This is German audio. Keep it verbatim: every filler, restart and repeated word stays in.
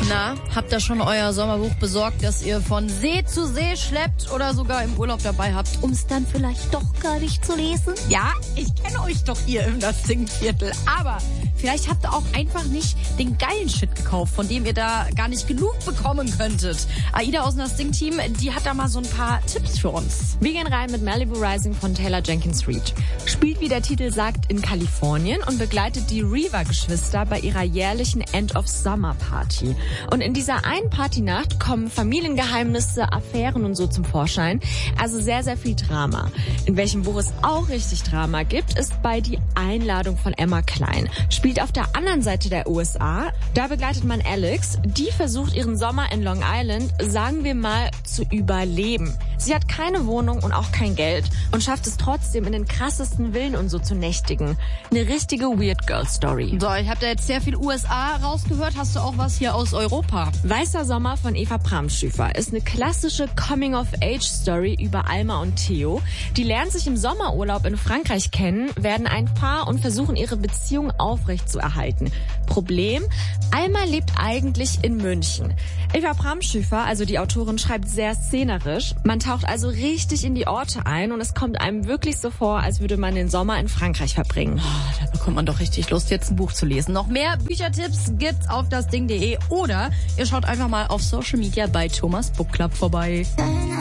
Na, habt ihr schon euer Sommerbuch besorgt, das ihr von See zu See schleppt oder sogar im Urlaub dabei habt, um es dann vielleicht doch gar nicht zu lesen? Ja, ich kenne euch doch hier im Das Singviertel, aber vielleicht habt ihr auch einfach nicht den geilen Shit gekauft, von dem ihr da gar nicht genug bekommen könntet. Aida aus dem Das Sing-Team, die hat da mal so ein paar Tipps für uns. Wir gehen rein mit Malibu Rising von Taylor Jenkins Reid. Spielt, wie der Titel sagt, in Kalifornien und begleitet die Reaver-Geschwister bei ihrer jährlichen End-of-Summer-Party. Und in dieser einen Partynacht kommen Familiengeheimnisse, Affären und so zum Vorschein. Also sehr, sehr viel Drama. In welchem Buch es auch richtig Drama gibt, ist bei Die Einladung von Emma Klein. Spielt auf der anderen Seite der U S A. Da begleitet man Alex. Die versucht ihren Sommer in Long Island, sagen wir mal, zu überleben. Sie hat keine Wohnung und auch kein Geld und schafft es trotzdem, in den krassesten Villen und so zu nächtigen. Eine richtige Weird Girl Story. So, ich habe da jetzt sehr viel U S A rausgehört. Hast du auch was hier aus Europa? Weißer Sommer von Eva Bramschüfer ist eine klassische Coming-of-Age-Story über Alma und Theo. Die lernen sich im Sommerurlaub in Frankreich kennen, werden ein Paar und versuchen, ihre Beziehung aufrechtzuerhalten. Problem? Alma lebt eigentlich in München. Eva Bramschüfer, also die Autorin, schreibt sehr szenerisch. Man taucht also richtig in die Orte ein und es kommt einem wirklich so vor, als würde man den Sommer in Frankreich verbringen. Oh, da bekommt man doch richtig Lust, jetzt ein Buch zu lesen. Noch mehr Büchertipps gibt's auf das Ding punkt de oder ihr schaut einfach mal auf Social Media bei Thomas Book Club vorbei.